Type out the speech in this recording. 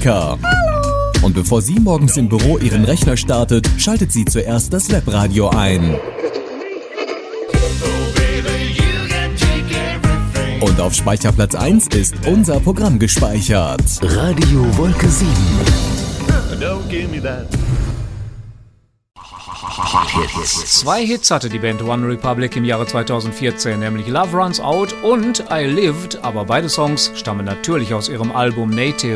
Monika. Und bevor sie morgens im Büro ihren Rechner startet, schaltet sie zuerst das Webradio ein. Und auf Speicherplatz 1 ist unser Programm gespeichert. Radio Wolke 7. Don't give me that. Zwei Hits hatte die Band One Republic im Jahre 2014, nämlich Love Runs Out und I Lived, aber beide Songs stammen natürlich aus ihrem Album Native.